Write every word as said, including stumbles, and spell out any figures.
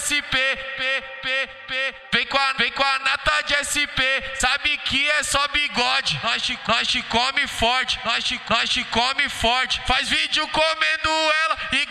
S P, P, P, P. Vem com a, vem com a nata de S P, sabe que é só bigode. Nós te, nós te come forte, nós te, nós te come forte. Faz vídeo comendo ela e